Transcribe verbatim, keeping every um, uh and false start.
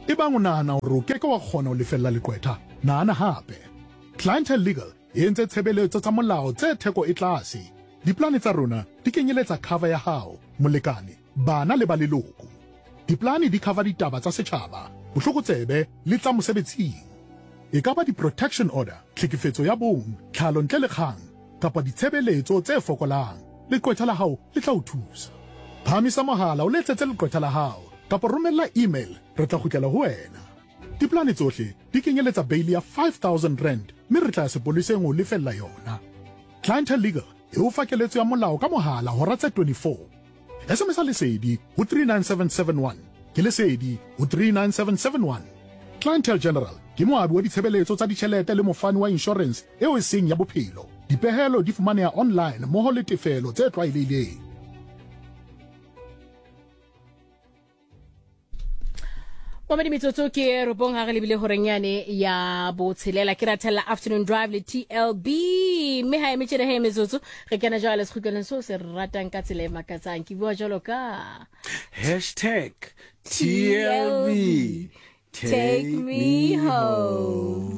ebang o nahana hore o keke wa kgona ho lefella leqwetha nahana hape Clientele Legal e entse tshebeletso tsa molao tse theko e tlase diplane tsa rona di kenyeletsa cover ya hao molekane bana le ba leloko diplane di cover ditaba tsa setjhaba bohlokotsebe le tsa mosebetsing e ka ba di-protection order tlhekefetso ya bong tlhalo ntle le kgang kapa ditshebeletso tse fokolang leqwetha la hao le tla o thusa phamisa mohala o letsetse leqwetha la hao kapa romella email re tla kgutlela ho wena diplane tsohle di kenyeletsa bail ya five thousand rand mme re tla sepoleseng ho lefella yona Clientele Legal e o fa keletso ya molao ka mohala hora tse twenty-four S M S lesedi ho three nine seven seven one ke lesedi ho three nine seven seven one Clientele General ke moabi wa ditshebeletso tsa ditjhelete le mofani wa insurance eo e seng ya bophelo dipehelo di fumaneha online mmoho le tefelo tse tlwaelehileng Mamadi mitsotso ke re bong ha re lebile horenyane ya botshelela ke ratella afternoon drive le T L B me ha eme tshele he metsotso re kena jwale sekhutleleng so se ratang ka tsele makatsang ke bua jalo ka hashtag T L B Take me home.